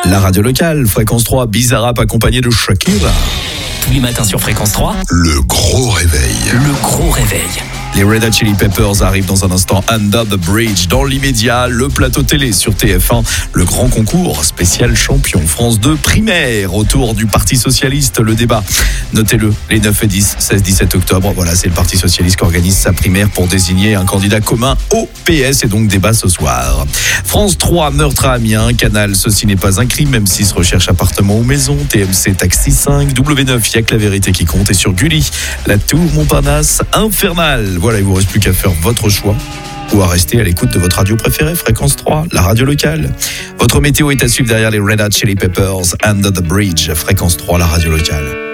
La radio locale, Fréquence 3, Bizarrap accompagné de Shakira. Tous les matins sur Fréquence 3. Le gros réveil. Le gros réveil. Les Red Hot Chili Peppers arrivent dans un instant. Under the Bridge. Dans l'immédiat, le plateau télé sur TF1. Le grand concours spécial champion France 2 primaire autour du Parti Socialiste. Le débat, notez-le, les 9 et 10, 16, 17 octobre. Voilà, c'est le Parti Socialiste qui organise sa primaire pour désigner un candidat commun au PS. Et donc débat ce soir. France 3, meurtre à Amiens. Canal, ceci n'est pas un crime. M6, recherche appartement ou maison. TMC, Taxi 5. W9, il y a que la vérité qui compte. Et sur Gulli, la Tour Montparnasse infernale. Voilà, il vous reste plus qu'à faire votre choix ou à rester à l'écoute de votre radio préférée, Fréquence 3, la radio locale. Votre météo est à suivre derrière les Red Hot Chili Peppers, Under the Bridge, Fréquence 3, la radio locale.